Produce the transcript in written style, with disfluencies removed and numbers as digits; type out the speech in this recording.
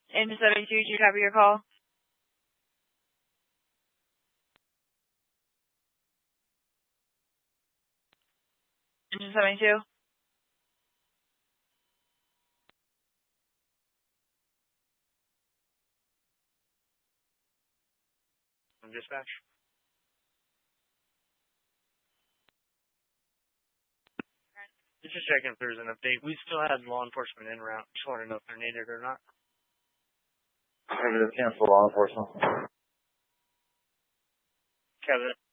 Engine 72, did you copy your call? Engine 72? Dispatch. Just checking if there's an update. We still have law enforcement en route. Just want to know if they're needed or not. Cancel law enforcement. Kevin.